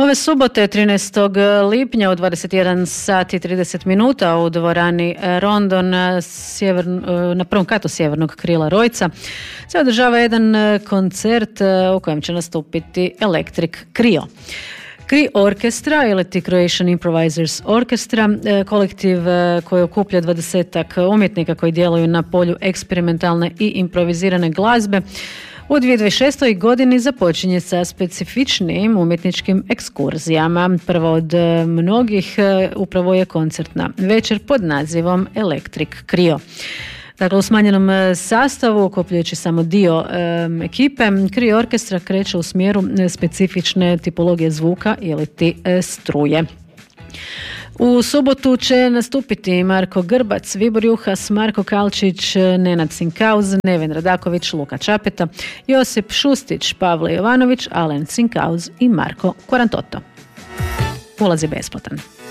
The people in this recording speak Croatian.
Ove subote 13. lipnja u 21 sat i 30 minuta u dvorani Rondon na prvom katu sjevernog krila Rojca se održava jedan koncert u kojem će nastupiti Electric Trio. Cree Orchestra ili ti Croatian Improvisers Orchestra, kolektiv koji okuplja 20-ak umjetnika koji djeluju na polju eksperimentalne i improvizirane glazbe, u 2026. godini započinje sa specifičnim umjetničkim ekskurzijama. Prva od mnogih upravo je koncertna večer pod nazivom Electric Trio. Dakle, u smanjenom sastavu, okupljajući samo dio ekipe, Cree Orchestra kreće u smjeru specifične tipologije zvuka ili ti struje. U subotu će nastupiti Marko Grbac, Vibor Juhas, Marko Kalčić, Nenad Sinkauz, Neven Radaković, Luka Čapeta, Josip Šustić, Pavle Jovanović, Alen Sinkauz i Marko Korantoto. Ulaz je besplatan.